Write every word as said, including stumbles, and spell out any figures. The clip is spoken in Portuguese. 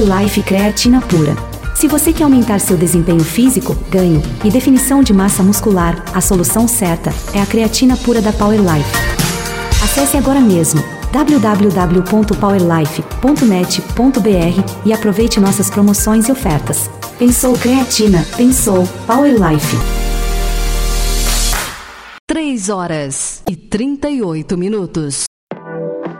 Life Creatina Pura. Se você quer aumentar seu desempenho físico, ganho e definição de massa muscular, a solução certa é a creatina pura da Power Life. Acesse agora mesmo w w w ponto power life ponto net ponto b r e aproveite nossas promoções e ofertas. Pensou creatina, pensou Power Life. três horas e trinta e oito minutos.